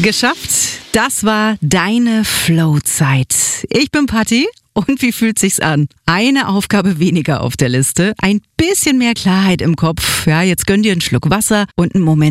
Geschafft. Das war deine Flow-Zeit. Ich bin Patti. Und wie fühlt sich's an? Eine Aufgabe weniger auf der Liste, ein bisschen mehr Klarheit im Kopf. Ja, jetzt gönn dir einen Schluck Wasser und einen Moment